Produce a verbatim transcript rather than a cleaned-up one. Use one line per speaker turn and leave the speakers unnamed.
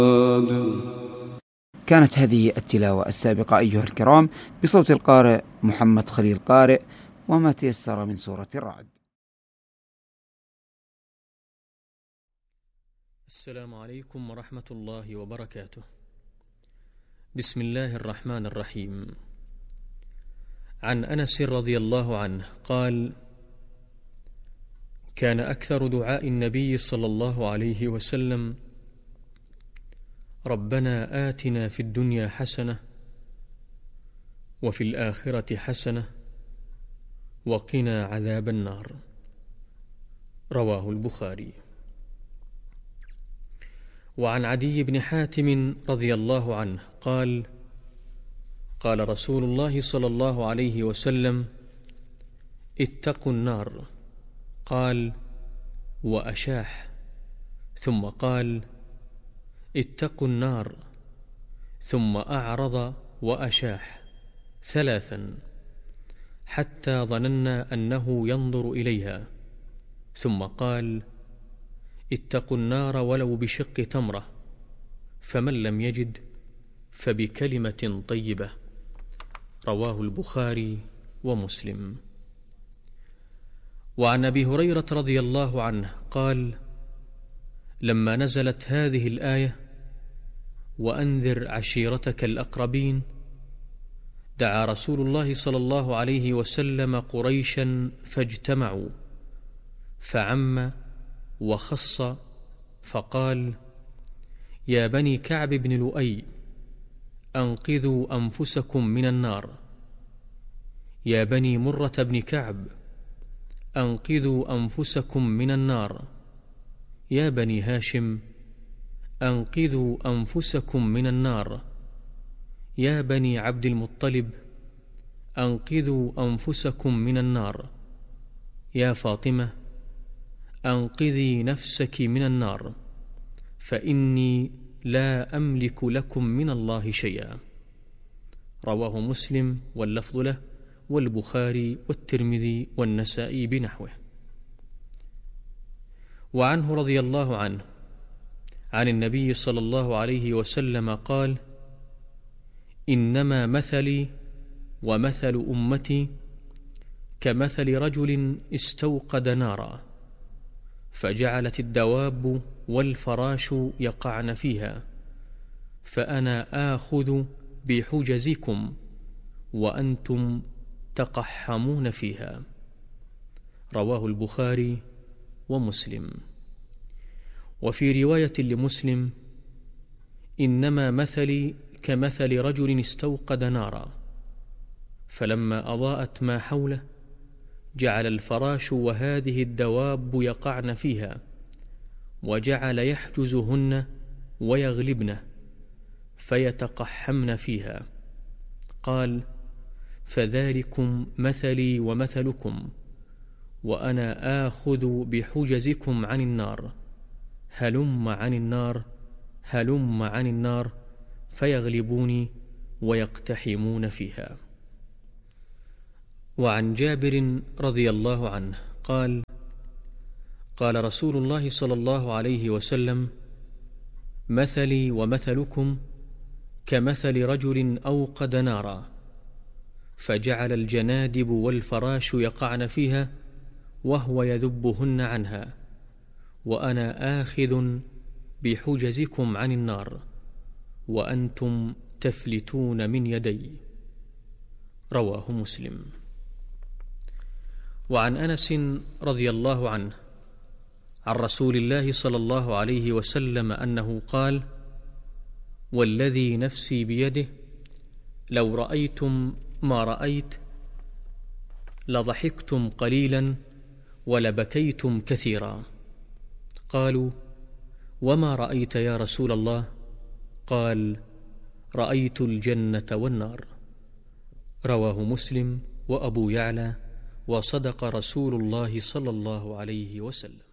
كانت هذه التلاوة السابقة أيها الكرام بصوت القارئ محمد خليل قارئ، وما تيسر من سورة الرعد.
السلام عليكم ورحمة الله وبركاته. بسم الله الرحمن الرحيم. عن أنس رضي الله عنه قال: كان أكثر دعاء النبي صلى الله عليه وسلم: ربنا آتنا في الدنيا حسنة وفي الآخرة حسنة وقنا عذاب النار. رواه البخاري. وعن عدي بن حاتم رضي الله عنه قال: قال رسول الله صلى الله عليه وسلم: اتقوا النار. قال: وأشاح. ثم قال: اتقوا النار. ثم أعرض وأشاح ثلاثا حتى ظننا أنه ينظر إليها، ثم قال: اتقوا النار ولو بشق تمرة، فمن لم يجد فبكلمة طيبة. رواه البخاري ومسلم. وعن أبي هريرة رضي الله عنه قال: لما نزلت هذه الآية: وأنذر عشيرتك الأقربين، دعا رسول الله صلى الله عليه وسلم قريشا فاجتمعوا، فعم وخص فقال: يا بني كعب بن لؤي، أنقذوا أنفسكم من النار. يا بني مرة بن كعب، أنقذوا أنفسكم من النار. يا بني هاشم، أنقذوا أنفسكم من النار. يا بني عبد المطلب، أنقذوا أنفسكم من النار. يا فاطمة، أنقذي نفسك من النار، فإني لا أملك لكم من الله شيئا. رواه مسلم واللفظ له، والبخاري والترمذي والنسائي بنحوه. وعنه رضي الله عنه عن النبي صلى الله عليه وسلم قال: إنما مثلي ومثل أمتي كمثل رجل استوقد نارا، فجعلت الدواب والفراش يقعن فيها، فأنا آخذ بحجزكم وأنتم تقحمون فيها. رواه البخاري ومسلم. وفي رواية لمسلم: إنما مثلي كمثل رجل استوقد نارا، فلما أضاءت ما حوله جعل الفراش وهذه الدواب يقعن فيها، وجعل يحجزهن ويغلبن فيتقحمن فيها. قال: فذلكم مثلي ومثلكم، وأنا آخذ بحجزكم عن النار، هلم عن النار، هلم عن النار، فيغلبوني ويقتحمون فيها. وعن جابر رضي الله عنه قال: قال رسول الله صلى الله عليه وسلم: مثلي ومثلكم كمثل رجل أوقد نارا، فجعل الجنادب والفراش يقعن فيها وهو يذبهن عنها، وأنا آخذ بحجزكم عن النار وأنتم تفلتون من يدي. رواه مسلم. وعن أنس رضي الله عنه عن رسول الله صلى الله عليه وسلم أنه قال: والذي نفسي بيده لو رأيتم ما رأيت لضحكتم قليلا ولبكيتم كثيرا. قالوا: وما رأيت يا رسول الله؟ قال: رأيت الجنة والنار. رواه مسلم وأبو يعلى، وصدق رسول الله صلى الله عليه وسلم.